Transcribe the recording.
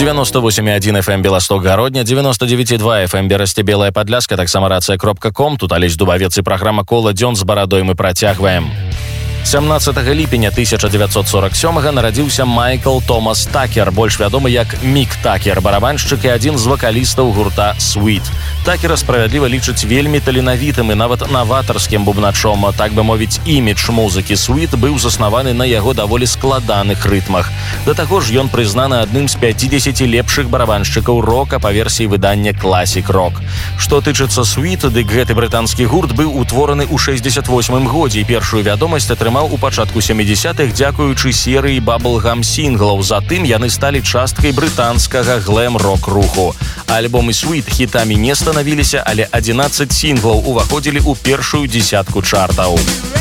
98,1 FM Белосток Гародня, 99,2 FM Берасце Белая Падляска, таксама рацыя.ком. Тут Алесь Дубавец і праграма «Кола дзён» з барадой мы працягваем. 17 ліпеня 1947-га нарадзіўся Майкл Томас Такер, больш вядомы як Мік Такер, барабаншчык і адзін з вакалістаў гурта Sweet. Такера справядліва лічаць вельмі таленавітым і нават наватарскім бубначом. Так бы мовіць, імідж музыкі Sweet быў заснаваны на яго даволі складаных рытмах. Да таго ж ён прызнаны адным з 50 лепшых барабаншчыкаў рока па версіі выдання Classic Rock. Што тычыцца Sweet, дык гэты брытанскі гурт быў утвораны ў 68-м годзе і першую вядомасць атрымаў у пачатку 70-х дзякуючы серыі баблгам-сінглаў. Затым яны сталі часткай брытанскага глэм-рок-руху. Альбомы Sweet хітамі не станавіліся, але 11 сінглаў уваходзілі ў першую дзесятку чартаў.